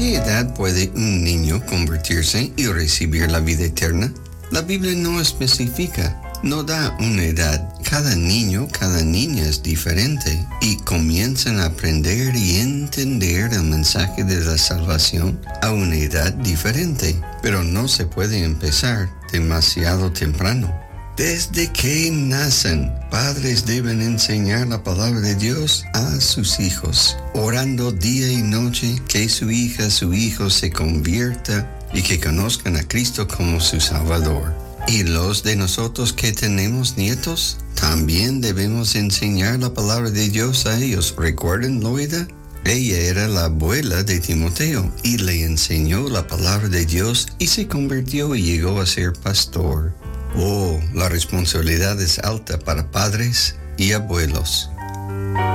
qué edad puede un niño convertirse y recibir la vida eterna? La Biblia no especifica, no da una edad. Cada niño, cada niña es diferente y comienzan a aprender y entender el mensaje de la salvación a una edad diferente. Pero no se puede empezar demasiado temprano. Desde que nacen, padres deben enseñar la palabra de Dios a sus hijos, orando día y noche que su hija, su hijo se convierta y que conozcan a Cristo como su Salvador. Y los de nosotros que tenemos nietos, también debemos enseñar la palabra de Dios a ellos. ¿Recuerdan Loida? Ella era la abuela de Timoteo y le enseñó la palabra de Dios y se convirtió y llegó a ser pastor. Oh, la responsabilidad es alta para padres y abuelos.